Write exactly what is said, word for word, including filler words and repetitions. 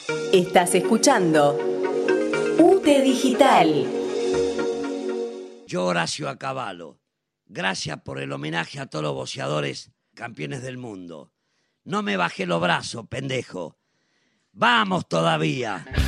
Estás escuchando U T E Digital. Yo, Horacio Acabalo, gracias por el homenaje a todos los boxeadores campeones del mundo. No me bajé los brazos, pendejo. ¡Vamos todavía!